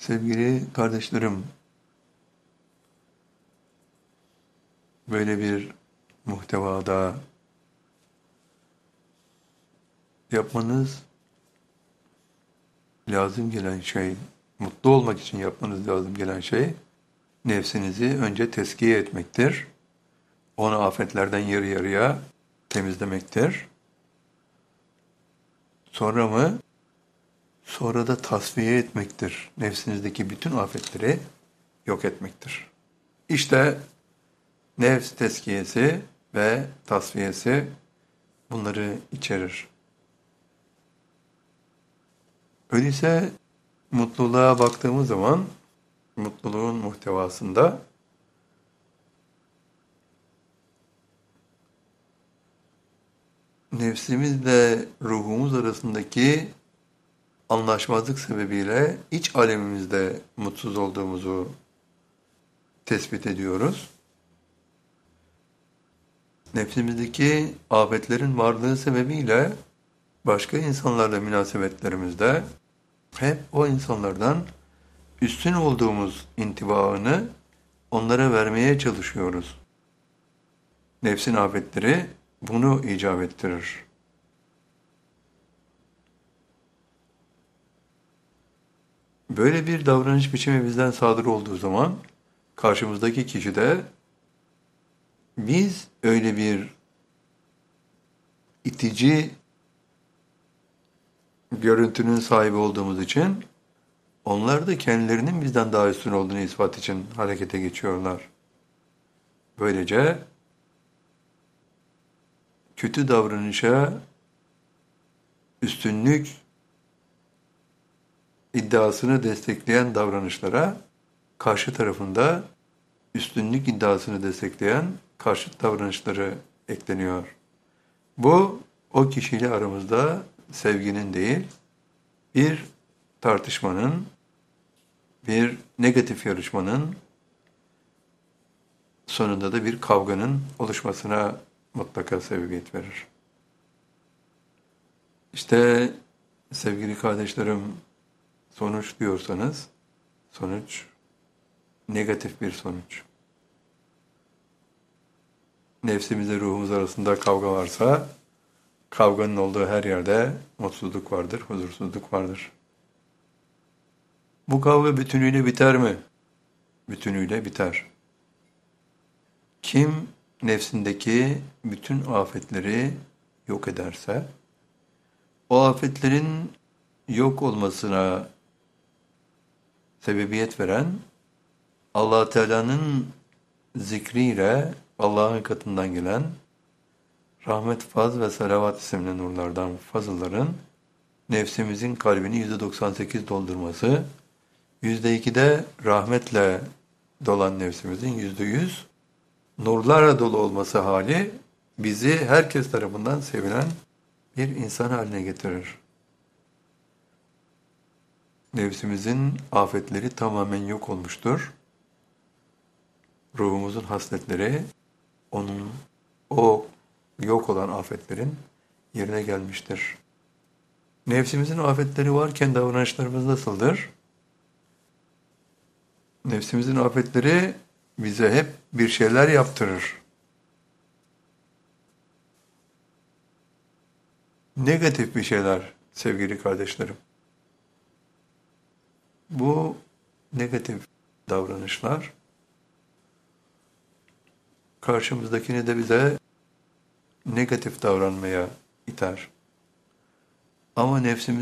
Sevgili kardeşlerim, böyle bir muhtevada yapmanız lazım gelen şey, mutlu olmak için yapmanız lazım gelen şey, nefsinizi önce tezkiye etmektir. Onu afetlerden yarı yarıya temizlemektir. Sonra mı? Sonra da tasfiye etmektir. Nefsinizdeki bütün afetleri yok etmektir. İşte nefs tezkiyesi ve tasfiyesi bunları içerir. Öyleyse mutluluğa baktığımız zaman mutluluğun muhtevasında nefsimizle ruhumuz arasındaki anlaşmazlık sebebiyle iç alemimizde mutsuz olduğumuzu tespit ediyoruz. Nefsimizdeki afetlerin varlığı sebebiyle başka insanlarla münasebetlerimizde hep o insanlardan üstün olduğumuz intibaını onlara vermeye çalışıyoruz. Nefsin afetleri bunu icap ettirir. Böyle bir davranış biçimi bizden sadır olduğu zaman karşımızdaki kişi de biz öyle bir itici görüntünün sahibi olduğumuz için onlar da kendilerinin bizden daha üstün olduğunu ispat için harekete geçiyorlar. Böylece kötü davranışa üstünlük iddiasını destekleyen davranışlara karşı tarafında üstünlük iddiasını destekleyen karşıt davranışları ekleniyor. Bu o kişiyle aramızda sevginin değil, bir tartışmanın, bir negatif yarışmanın, sonunda da bir kavganın oluşmasına mutlaka sebebiyet verir. İşte sevgili kardeşlerim, sonuç diyorsanız, sonuç negatif bir sonuç. Nefsimizle ruhumuz arasında kavga varsa, kavganın olduğu her yerde mutsuzluk vardır, huzursuzluk vardır. Bu kavga bütünüyle biter mi? Bütünüyle biter. Kim nefsindeki bütün afetleri yok ederse, o afetlerin yok olmasına sebebiyet veren Allah Teala'nın zikriyle Allah'ın katından gelen rahmet, faz ve salavat isimli nurlardan fazılların nefsimizin kalbini %98 doldurması, %2'de rahmetle dolan nefsimizin %100 nurlarla dolu olması hali bizi herkes tarafından sevilen bir insan haline getirir. Nefsimizin afetleri tamamen yok olmuştur. Ruhumuzun hasletleri o yok olan afetlerin yerine gelmiştir. Nefsimizin afetleri varken davranışlarımız nasıldır? Nefsimizin afetleri bize hep bir şeyler yaptırır. Negatif bir şeyler sevgili kardeşlerim. Bu negatif davranışlar karşımızdakini de bize negatif davranmaya iter. Ama nefsimiz